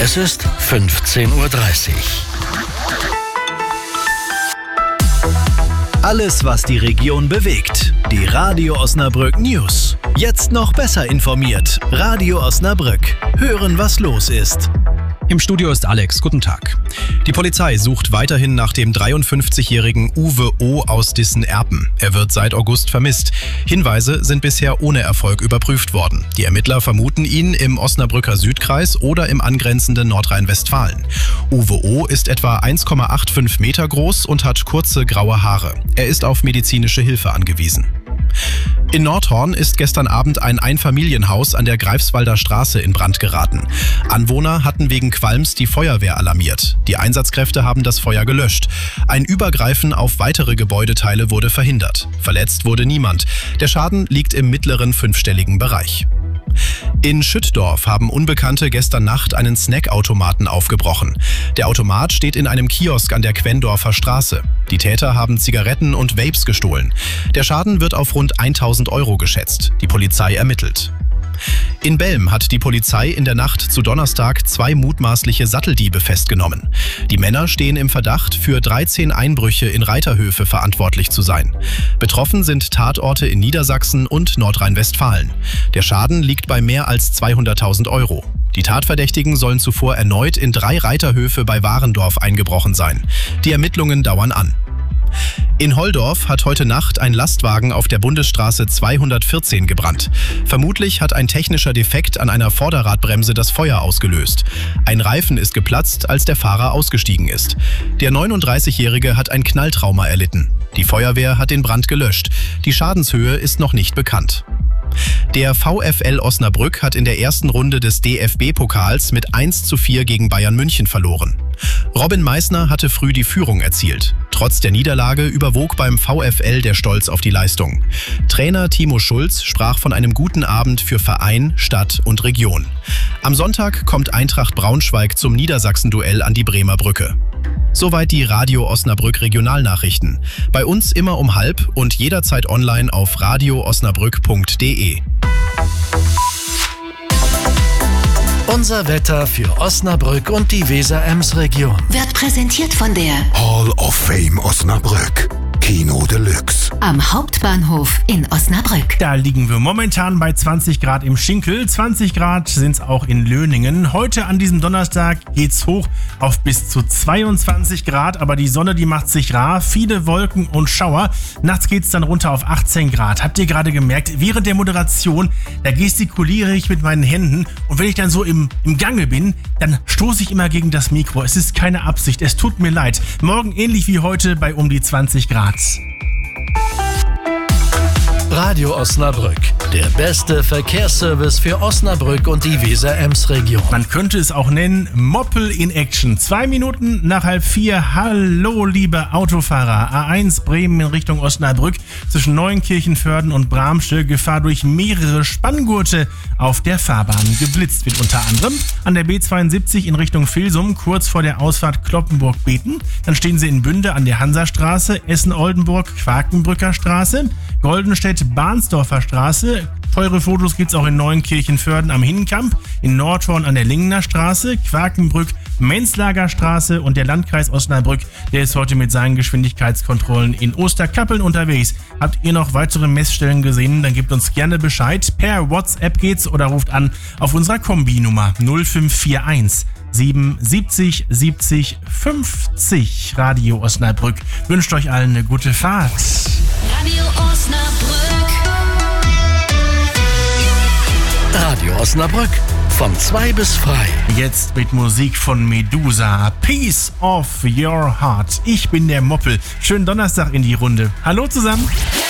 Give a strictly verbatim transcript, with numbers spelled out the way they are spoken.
Es ist fünfzehn Uhr dreißig. Alles, was die Region bewegt. Die Radio Osnabrück News. Jetzt noch besser informiert. Radio Osnabrück. Hören, was los ist. Im Studio ist Alex. Guten Tag. Die Polizei sucht weiterhin nach dem dreiundfünfzigjährigen Uwe O. aus Dissen-Erpen. Er wird seit August vermisst. Hinweise sind bisher ohne Erfolg überprüft worden. Die Ermittler vermuten ihn im Osnabrücker Südkreis oder im angrenzenden Nordrhein-Westfalen. Uwe O. ist etwa eins Komma fünfundachtzig Meter groß und hat kurze graue Haare. Er ist auf medizinische Hilfe angewiesen. In Nordhorn ist gestern Abend ein Einfamilienhaus an der Greifswalder Straße in Brand geraten. Anwohner hatten wegen Qualms die Feuerwehr alarmiert. Die Einsatzkräfte haben das Feuer gelöscht. Ein Übergreifen auf weitere Gebäudeteile wurde verhindert. Verletzt wurde niemand. Der Schaden liegt im mittleren fünfstelligen Bereich. In Schüttdorf haben Unbekannte gestern Nacht einen Snackautomaten aufgebrochen. Der Automat steht in einem Kiosk an der Quendorfer Straße. Die Täter haben Zigaretten und Vapes gestohlen. Der Schaden wird auf rund tausend Euro geschätzt. Die Polizei ermittelt. In Belm hat die Polizei in der Nacht zu Donnerstag zwei mutmaßliche Satteldiebe festgenommen. Die Männer stehen im Verdacht, für dreizehn Einbrüche in Reiterhöfe verantwortlich zu sein. Betroffen sind Tatorte in Niedersachsen und Nordrhein-Westfalen. Der Schaden liegt bei mehr als zweihunderttausend Euro. Die Tatverdächtigen sollen zuvor erneut in drei Reiterhöfe bei Warendorf eingebrochen sein. Die Ermittlungen dauern an. In Holdorf hat heute Nacht ein Lastwagen auf der Bundesstraße zweihundertvierzehn gebrannt. Vermutlich hat ein technischer Defekt an einer Vorderradbremse das Feuer ausgelöst. Ein Reifen ist geplatzt, als der Fahrer ausgestiegen ist. Der neununddreißigjährige hat ein Knalltrauma erlitten. Die Feuerwehr hat den Brand gelöscht. Die Schadenshöhe ist noch nicht bekannt. Der VfL Osnabrück hat in der ersten Runde des D F B-Pokals mit eins zu vier gegen Bayern München verloren. Robin Meissner hatte früh die Führung erzielt. Trotz der Niederlage überwog beim VfL der Stolz auf die Leistung. Trainer Timo Schulz sprach von einem guten Abend für Verein, Stadt und Region. Am Sonntag kommt Eintracht Braunschweig zum Niedersachsen-Duell an die Bremer Brücke. Soweit die Radio Osnabrück Regionalnachrichten. Bei uns immer um halb und jederzeit online auf radio osnabrück punkt de. Unser Wetter für Osnabrück und die Weser-Ems-Region wird präsentiert von der Hall of Fame Osnabrück. Kino Deluxe. Am Hauptbahnhof in Osnabrück. Da liegen wir momentan bei zwanzig Grad im Schinkel. zwanzig Grad sind es auch in Löningen. Heute an diesem Donnerstag geht's hoch auf bis zu zweiundzwanzig Grad. Aber die Sonne, die macht sich rar. Viele Wolken und Schauer. Nachts geht's dann runter auf achtzehn Grad. Habt ihr gerade gemerkt, während der Moderation, da gestikuliere ich mit meinen Händen. Und wenn ich dann so im, im Gange bin, dann stoße ich immer gegen das Mikro. Es ist keine Absicht. Es tut mir leid. Morgen ähnlich wie heute bei um die zwanzig Grad. Radio Osnabrück, der beste Verkehrsservice für Osnabrück und die Weser-Ems-Region. Man könnte es auch nennen, Moppel in Action. Zwei Minuten nach halb vier. Hallo, liebe Autofahrer. A eins Bremen in Richtung Osnabrück. Zwischen Neuenkirchen-Vörden und Bramsche Gefahr durch mehrere Spanngurte auf der Fahrbahn. Geblitzt wird unter anderem an der B zweiundsiebzig in Richtung Vilsum, kurz vor der Ausfahrt Kloppenburg-Beten. Dann stehen sie in Bünde an der Hansastraße, Essen-Oldenburg, Quakenbrücker Straße, Goldenstedt-Bahnsdorfer Straße. Teure Fotos gibt's auch in Neuenkirchen-Vörden am Hinnkamp, in Nordhorn an der Lingener Straße, Quakenbrück, Menzlager Straße und der Landkreis Osnabrück, der ist heute mit seinen Geschwindigkeitskontrollen in Osterkappeln unterwegs. Habt ihr noch weitere Messstellen gesehen, dann gebt uns gerne Bescheid. Per WhatsApp geht's oder ruft an auf unserer Kombi-Nummer null fünf vier eins sieben siebzig siebzig fünfzig. Radio Osnabrück wünscht euch allen eine gute Fahrt. Radio Osnabrück. Radio Osnabrück von zwei bis frei. Jetzt mit Musik von Medusa. Piece of Your Heart. Ich bin der Moppel. Schönen Donnerstag in die Runde. Hallo zusammen.